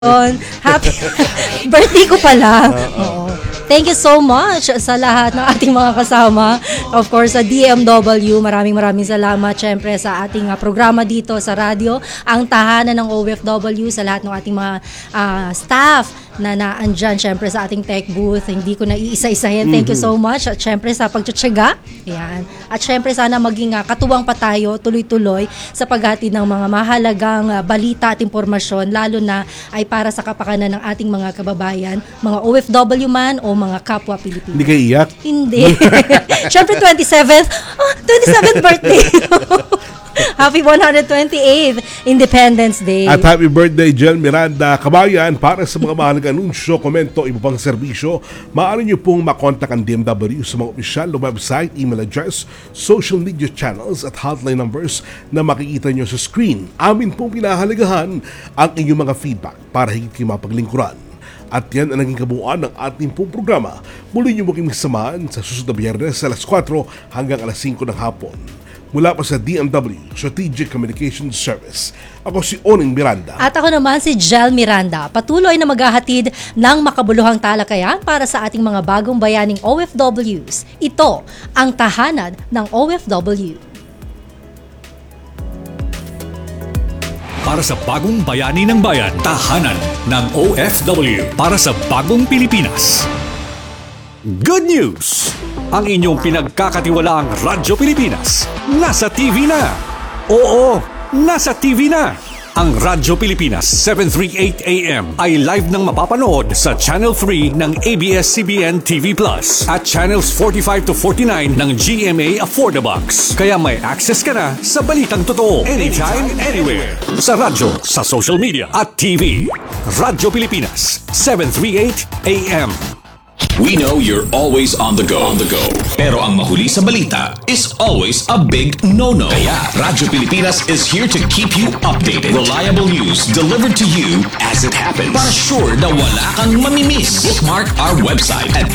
Happy birthday ko pala. Oo. Thank you so much sa lahat ng ating mga kasama. Of course, sa DMW, maraming salamat syempre sa ating programa dito sa radyo, ang tahanan ng OFW, sa lahat ng ating mga staff na naandyan syempre sa ating tech booth. Hindi ko na iisa-isahin. Thank you so much. At syempre sa pagtsatsaga. Yan. At syempre sana maging katuwang pa tayo tuloy-tuloy sa paghatid ng mga mahalagang balita at impormasyon, lalo na ay para sa kapakanan ng ating mga kababayan, mga OFW man o mga kapwa Pilipino. Hindi kayo iyak? Hindi. Syempre 27th birthday. Happy 128th Independence Day. At happy birthday, Jel Miranda Kabayan. Para sa mga mahalagang anunsyo, komento, iba pang serbisyo, maaari niyo pong makontak ang DMW sa mga opisyal na website, email address, social media channels at hotline numbers na makikita niyo sa screen. Amin pong pinahalagahan ang inyong mga feedback para higit kayo mapaglingkuran. At yan ang naging kabuuan ng ating pong programa. Muli niyo mo kaming samahan sa susunod na Biyernes sa alas 4 hanggang alas 5 ng hapon. Mula pa sa DMW, Strategic Communications Service. Ako si Oning Miranda. At ako naman si Jel Miranda. Patuloy na maghahatid ng makabuluhang talakayan para sa ating mga bagong bayaning OFWs. Ito ang tahanan ng OFW. Para sa bagong bayani ng bayan, tahanan ng OFW. Para sa bagong Pilipinas. Good news! Ang inyong pinagkakatiwalaang Radyo Pilipinas nasa TV na. Oo, nasa TV na. Ang Radyo Pilipinas 738 AM ay live nang mapapanood sa Channel 3 ng ABS-CBN TV Plus at Channels 45 to 49 ng GMA Affordabox. Kaya may access ka na sa balitang totoo anytime, anywhere. Sa radyo, sa social media at TV. Radyo Pilipinas 738 AM. We know you're always on the go. Pero ang mahuli sa balita is always a big no-no. Kaya Radyo Pilipinas is here to keep you updated. Reliable news delivered to you as it happens. Para sure na wala kang mamimiss. Bookmark our website at